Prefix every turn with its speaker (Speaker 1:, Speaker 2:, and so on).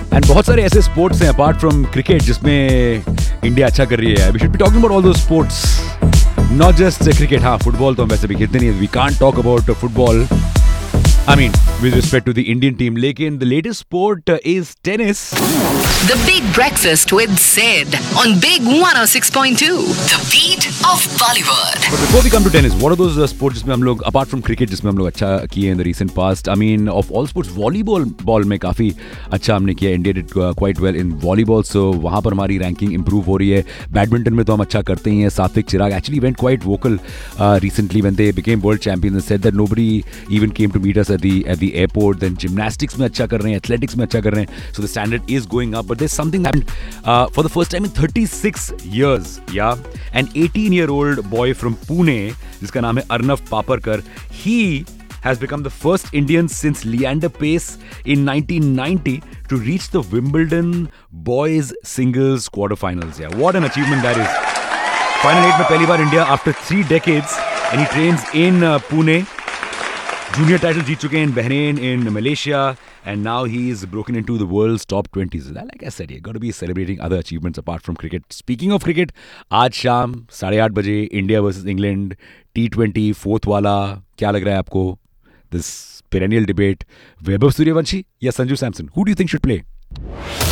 Speaker 1: And बहुत सारे ऐसे स्पोर्ट्स हैं अपार्ट फ्रॉम क्रिकेट जिसमें इंडिया अच्छा कर रही है. We should be talking about all those sports, not just cricket. हाँ, फुटबॉल तो हम वैसे भी खेलते नहीं है. We can't talk about football, I mean, with respect to the Indian team, लेकिन the latest sport is tennis.
Speaker 2: The Big Breakfast with Sid on Big 106.2. The beat of Bollywood.
Speaker 1: But before we come to tennis, what are those sports जिसमें हम लोग, apart from cricket, जिसमें हम लोग अच्छा किए in the recent past? I mean, of all sports, volleyball में काफ़ी अच्छा हमने किया. India did quite well in volleyball, so वहाँ पर हमारी ranking improve हो रही है. Badminton में तो हम अच्छा करते ही हैं. Satwik Chirag actually went quite vocal recently when they became world champions and said that nobody even came to meet us at the airport. Then gymnastics में अच्छा कर रहे हैं, athletics में अच्छा कर रहे हैं. So the standard is going up. But there's something that happened for the first time in 36 years. Yeah, an 18-year-old boy from Pune, जिसका नाम है Arnav Paparkar, he has become the first Indian since Leander Pace in 1990 to reach the Wimbledon boys singles quarterfinals. Yeah, what an achievement that is. Final 8 में पहली बार India after 3 decades, and he trains in Pune. Junior title जीत चुके हैं in Bahrain, in Malaysia, and now he's broken into the world's top 20s. Like I said, you got to be celebrating other achievements apart from cricket. Speaking of cricket, आज शाम 8:30 बजे India versus England T20 fourth वाला. क्या लग रहा है आपको? This perennial debate, Vaibhav Suryavanshi या Sanju Samson? Who do you think should play?